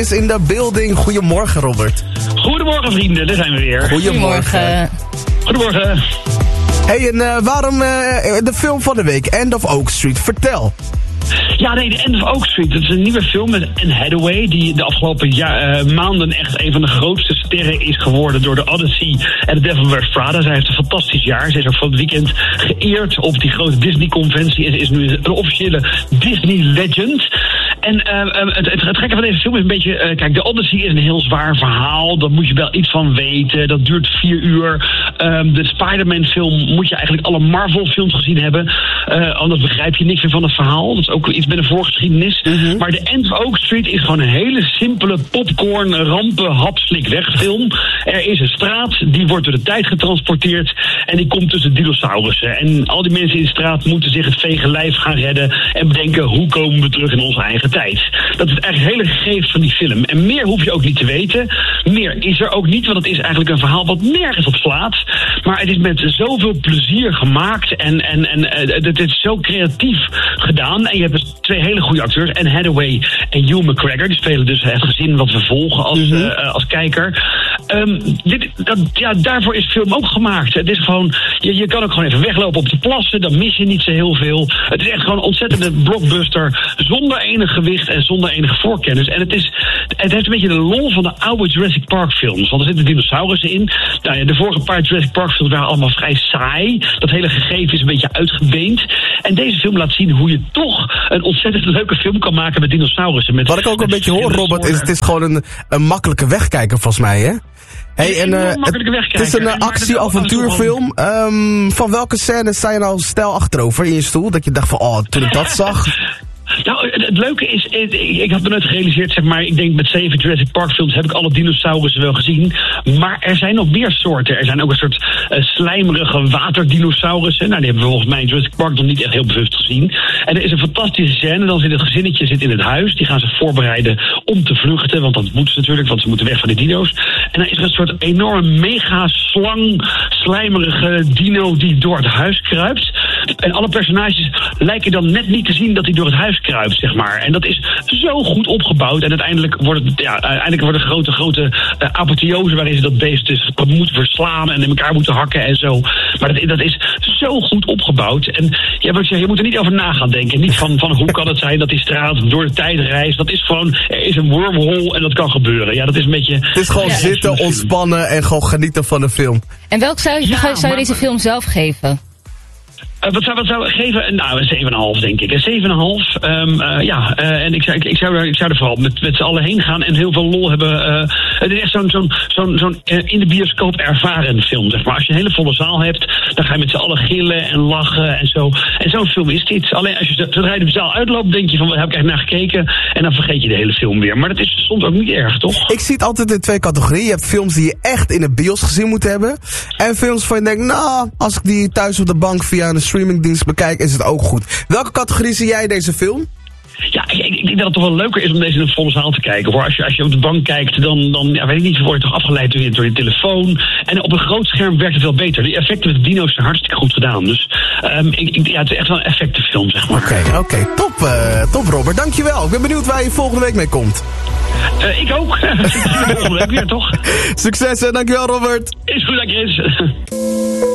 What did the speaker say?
is in de building. Goedemorgen, Robert. Goedemorgen, vrienden. Daar zijn we weer. Goedemorgen. Goedemorgen. Hey, en waarom de film van de week, End of Oak Street? Vertel. Ja, nee, The End of Oak Street. Dat is een nieuwe film met Anne Hathaway, die de afgelopen maanden echt een van de grootste sterren is geworden door The Odyssey en The Devil Wears Prada. Zij heeft een fantastisch jaar. Ze is ook van het weekend geëerd op die grote Disney-conventie en ze is nu een officiële Disney-legend. En het gekke van deze film is een beetje... kijk, The Odyssey is een heel zwaar verhaal. Daar moet je wel iets van weten. Dat duurt 4 uur. De Spider-Man film moet je eigenlijk alle Marvel films gezien hebben. Anders begrijp je niks meer van het verhaal. Dat is ook iets met een voorgeschiedenis. Mm-hmm. Maar The End of Oak Street is gewoon een hele simpele popcorn, rampen, hapslik wegfilm. Er is een straat, die wordt door de tijd getransporteerd. En die komt tussen dinosaurussen. En al die mensen in de straat moeten zich het vege lijf gaan redden. En bedenken, hoe komen we terug in onze eigen tijd. Dat is eigenlijk het hele gegeven van die film. En meer hoef je ook niet te weten. Meer is er ook niet, want het is eigenlijk een verhaal wat nergens op slaat. Maar het is met zoveel plezier gemaakt. En het is zo creatief gedaan. En je hebt dus 2 hele goede acteurs. Anne Hathaway en Ewan McGregor. Die spelen dus het gezin wat we volgen als kijker. Daarvoor is de film ook gemaakt. Het is gewoon, je kan ook gewoon even weglopen op de plassen. Dan mis je niet zo heel veel. Het is echt gewoon een ontzettende blockbuster. Zonder enig gewicht en zonder enige voorkennis. En het heeft een beetje de lol van de oude Jurassic Park films. Want er zitten dinosaurussen in. Nou ja, de vorige paar Jurassic Park films waren allemaal vrij saai. Dat hele gegeven is een beetje uitgebeend. En deze film laat zien hoe je toch een ontzettend leuke film kan maken met dinosaurussen. Wat ik ook een beetje hoor, Robert, is het is gewoon een makkelijke wegkijker volgens mij, hè? Hey, het is een actie-avontuurfilm. Van welke scène sta je nou stijl achterover in je stoel? Dat je dacht van, toen ik dat zag... Nou, het leuke is, ik had me nooit gerealiseerd, zeg maar, ik denk met 7 Jurassic Park films heb ik alle dinosaurussen wel gezien. Maar er zijn nog meer soorten. Er zijn ook een soort slijmerige waterdinosaurussen. Nou, die hebben we volgens mij in Jurassic Park nog niet echt heel bewust gezien. En er is een fantastische scène, dan zit het gezinnetje in het huis. Die gaan zich voorbereiden om te vluchten, want dat moeten ze natuurlijk, want ze moeten weg van de dino's. En dan is er een soort enorme mega-slang, slijmerige dino die door het huis kruipt. En alle personages lijken dan net niet te zien dat hij door het huis kruipt, zeg maar. En dat is zo goed opgebouwd. En uiteindelijk wordt het grote apotheose waarin ze dat beest dus moeten verslaan en in elkaar moeten hakken en zo. Maar dat is zo goed opgebouwd. En je moet er niet over na gaan denken. Niet van hoe kan het zijn dat die straat door de tijd reist. Dat is gewoon, er is een wormhole en dat kan gebeuren. Ja, dat is een beetje... Het is gewoon zitten, ontspannen en gewoon genieten van de film. En welk zou je deze film zelf geven? Wat zou ik geven? Nou, een 7,5 denk ik. Een 7,5. En ik zou er vooral met z'n allen heen gaan en heel veel lol hebben. Het is echt zo'n in de bioscoop ervaren film, zeg maar. Als je een hele volle zaal hebt, dan ga je met z'n allen gillen en lachen en zo. En zo'n film is dit. Alleen als je zodra je de zaal uitloopt, denk je van, waar heb ik echt naar gekeken? En dan vergeet je de hele film weer. Maar dat is soms ook niet erg, toch? Ik zie het altijd in 2 categorieën. Je hebt films die je echt in de bios gezien moet hebben. En films van je denkt, nou, als ik die thuis op de bank via een streamingdienst bekijk, is het ook goed. Welke categorie zie jij deze film? Ja, ik denk dat het toch wel leuker is om deze in een volle zaal te kijken. Als je op de bank kijkt, dan weet ik niet, word je toch afgeleid door je telefoon. En op een groot scherm werkt het wel beter. Die effecten met de dino's zijn hartstikke goed gedaan. Dus het is echt wel een effectenfilm, zeg maar. Oké. Top Robert, dankjewel. Ik ben benieuwd waar je volgende week mee komt. Ik ook. Volgende week weer, toch? Succes en dankjewel, Robert. Is goed, Chris.